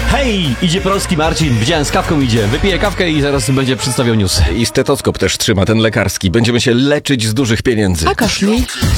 Hej! Idzie polski Marcin. Widziałem, z kawką idzie. Wypije kawkę i zaraz będzie przedstawiał newsy. I stetoskop też trzyma, ten lekarski. Będziemy się leczyć z dużych pieniędzy. A kaszli?